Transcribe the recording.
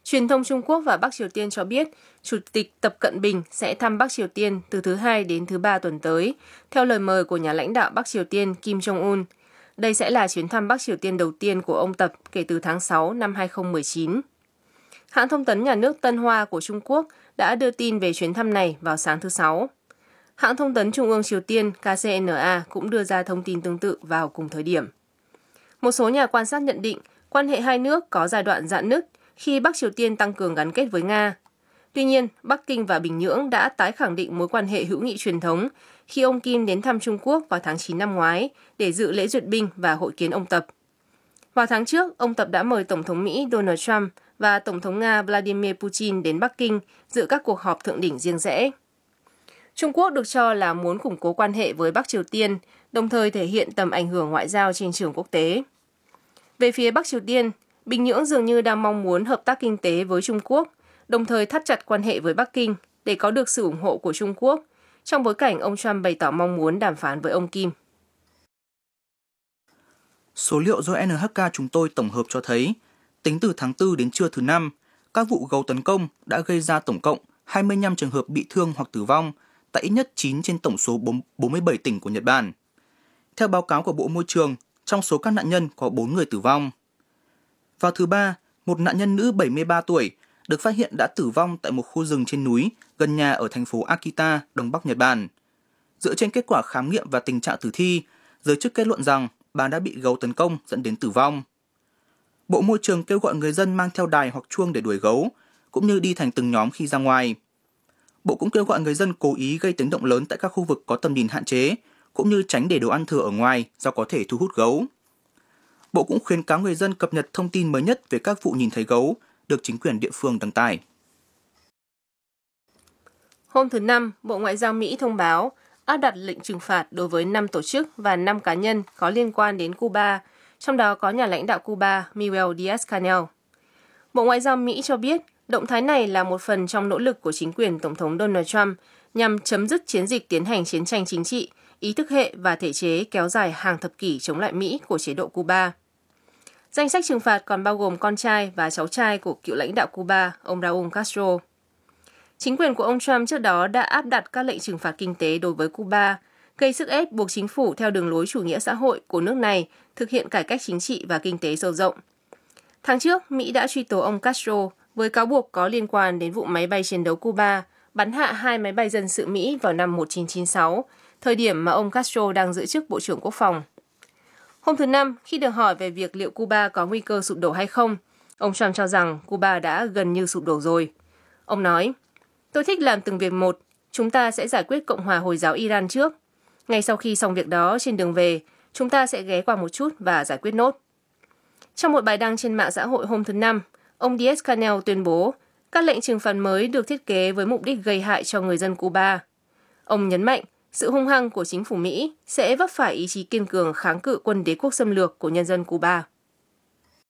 Truyền thông Trung Quốc và Bắc Triều Tiên cho biết Chủ tịch Tập Cận Bình sẽ thăm Bắc Triều Tiên từ thứ Hai đến thứ Ba tuần tới, theo lời mời của nhà lãnh đạo Bắc Triều Tiên Kim Jong-un. Đây sẽ là chuyến thăm Bắc Triều Tiên đầu tiên của ông Tập kể từ tháng 6 năm 2019. Hãng thông tấn nhà nước Tân Hoa của Trung Quốc đã đưa tin về chuyến thăm này vào sáng thứ Sáu. Hãng thông tấn Trung ương Triều Tiên KCNA cũng đưa ra thông tin tương tự vào cùng thời điểm. Một số nhà quan sát nhận định quan hệ hai nước có giai đoạn rạn nứt khi Bắc Triều Tiên tăng cường gắn kết với Nga. Tuy nhiên, Bắc Kinh và Bình Nhưỡng đã tái khẳng định mối quan hệ hữu nghị truyền thống khi ông Kim đến thăm Trung Quốc vào tháng 9 năm ngoái để dự lễ duyệt binh và hội kiến ông Tập. Vào tháng trước, ông Tập đã mời Tổng thống Mỹ Donald Trump và Tổng thống Nga Vladimir Putin đến Bắc Kinh dự các cuộc họp thượng đỉnh riêng rẽ. Trung Quốc được cho là muốn củng cố quan hệ với Bắc Triều Tiên, đồng thời thể hiện tầm ảnh hưởng ngoại giao trên trường quốc tế. Về phía Bắc Triều Tiên, Bình Nhưỡng dường như đang mong muốn hợp tác kinh tế với Trung Quốc, đồng thời thắt chặt quan hệ với Bắc Kinh để có được sự ủng hộ của Trung Quốc, trong bối cảnh ông Trump bày tỏ mong muốn đàm phán với ông Kim. Số liệu do NHK chúng tôi tổng hợp cho thấy, tính từ tháng 4 đến trưa thứ Năm, các vụ gấu tấn công đã gây ra tổng cộng 25 trường hợp bị thương hoặc tử vong tại ít nhất 9 trên tổng số 47 tỉnh của Nhật Bản. Theo báo cáo của Bộ Môi trường, trong số các nạn nhân có 4 người tử vong. Vào thứ Ba, một nạn nhân nữ 73 tuổi được phát hiện đã tử vong tại một khu rừng trên núi gần nhà ở thành phố Akita, Đông Bắc Nhật Bản. Dựa trên kết quả khám nghiệm và tình trạng tử thi, giới chức kết luận rằng bà đã bị gấu tấn công dẫn đến tử vong. Bộ Môi trường kêu gọi người dân mang theo đài hoặc chuông để đuổi gấu, cũng như đi thành từng nhóm khi ra ngoài. Bộ cũng kêu gọi người dân cố ý gây tiếng động lớn tại các khu vực có tầm nhìn hạn chế, cũng như tránh để đồ ăn thừa ở ngoài do có thể thu hút gấu. Bộ cũng khuyến cáo người dân cập nhật thông tin mới nhất về các vụ nhìn thấy gấu được chính quyền địa phương đăng tải. Hôm thứ Năm, Bộ Ngoại giao Mỹ thông báo áp đặt lệnh trừng phạt đối với 5 tổ chức và 5 cá nhân có liên quan đến Cuba, trong đó có nhà lãnh đạo Cuba Miguel Díaz-Canel. Bộ Ngoại giao Mỹ cho biết động thái này là một phần trong nỗ lực của chính quyền Tổng thống Donald Trump nhằm chấm dứt chiến dịch tiến hành chiến tranh chính trị, ý thức hệ và thể chế kéo dài hàng thập kỷ chống lại Mỹ của chế độ Cuba. Danh sách trừng phạt còn bao gồm con trai và cháu trai của cựu lãnh đạo Cuba, ông Raúl Castro. Chính quyền của ông Trump trước đó đã áp đặt các lệnh trừng phạt kinh tế đối với Cuba, gây sức ép buộc chính phủ theo đường lối chủ nghĩa xã hội của nước này thực hiện cải cách chính trị và kinh tế sâu rộng. Tháng trước, Mỹ đã truy tố ông Castro với cáo buộc có liên quan đến vụ máy bay chiến đấu Cuba bắn hạ 2 máy bay dân sự Mỹ vào năm 1996, thời điểm mà ông Castro đang giữ chức Bộ trưởng Quốc phòng. Hôm thứ Năm, khi được hỏi về việc liệu Cuba có nguy cơ sụp đổ hay không, ông Trump cho rằng Cuba đã gần như sụp đổ rồi. Ông nói, tôi thích làm từng việc một, chúng ta sẽ giải quyết Cộng hòa Hồi giáo Iran trước. Ngay sau khi xong việc đó, trên đường về, chúng ta sẽ ghé qua một chút và giải quyết nốt. Trong một bài đăng trên mạng xã hội hôm thứ Năm, ông Díaz-Canel tuyên bố các lệnh trừng phạt mới được thiết kế với mục đích gây hại cho người dân Cuba. Ông nhấn mạnh, sự hung hăng của chính phủ Mỹ sẽ vấp phải ý chí kiên cường kháng cự quân đế quốc xâm lược của nhân dân Cuba.